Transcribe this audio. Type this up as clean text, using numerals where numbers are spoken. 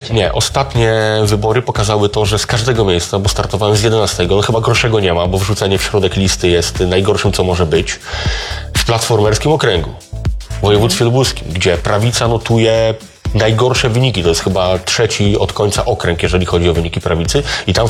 Nie, ostatnie wybory pokazały to, że z każdego miejsca, bo startowałem z 11, no chyba gorszego nie ma, bo wrzucenie w środek listy jest najgorszym, co może być, w platformerskim okręgu, w województwie lubuskim, gdzie prawica notuje najgorsze wyniki. To jest chyba trzeci od końca okręg, jeżeli chodzi o wyniki prawicy i tam